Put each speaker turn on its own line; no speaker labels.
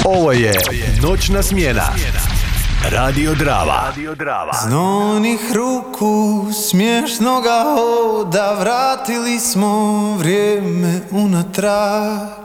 Ovo je Noćna smjena. Radio Drava.
Znojnih ruku, smiješnoga hoda, vratili smo vrijeme unatrag.